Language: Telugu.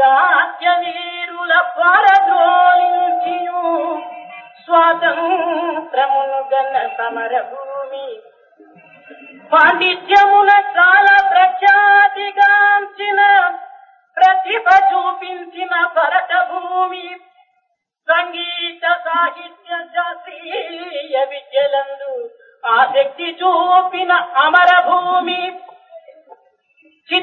అజాత్య వీరుల పరద్రోలించియు స్వాతంత్రమును గన్న సమర భూమి, పాండిత్యమున చాలా ప్రఖ్యాతిగాంచిన ప్రతిభ చూపించిన భరత భూమి, సంగీత సాహిత్య శాస్త్రీయ విద్యలందు ఆసక్తి చూపిన అమర భూమి,